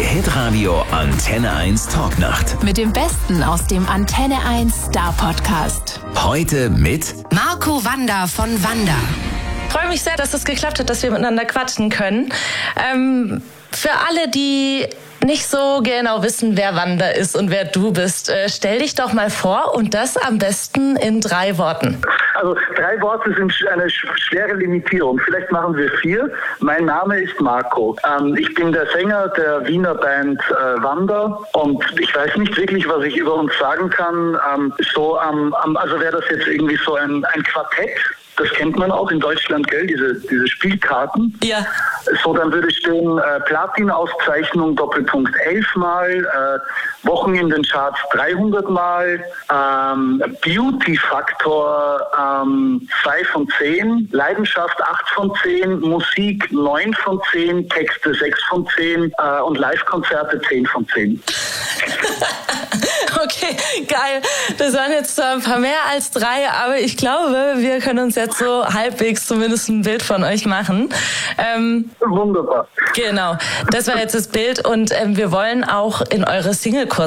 Hitradio Antenne 1 Talknacht. Mit dem Besten aus dem Antenne 1 Star Podcast. Heute mit Marco Wanda von Wanda. Ich freue mich sehr, dass es geklappt hat, dass wir miteinander quatschen können. Für alle, die nicht so genau wissen, wer Wanda ist und wer du bist, stell dich doch mal vor und das am besten in 3 Worten. Also 3 Worte sind eine schwere Limitierung. Vielleicht machen wir 4. Mein Name ist Marco. Ich bin der Sänger der Wiener Band Wanda und ich weiß nicht wirklich, was ich über uns sagen kann. Also wäre das jetzt irgendwie so ein Quartett. Das kennt man auch in Deutschland, gell? Diese Spielkarten. Ja. So, dann würde stehen Platin-Auszeichnung Doppelpunkt 11 Mal, Wochen in den Charts 300 Mal, Beauty-Faktor 2 von 10, Leidenschaft 8 von 10, Musik 9 von 10, Texte 6 von 10 und Live-Konzerte 10 von 10. Okay, geil. Das waren jetzt zwar ein paar mehr als 3, aber ich glaube, wir können uns jetzt so halbwegs zumindest ein Bild von euch machen. Wunderbar. Genau, das war jetzt das Bild und wir wollen auch in eure Single kurz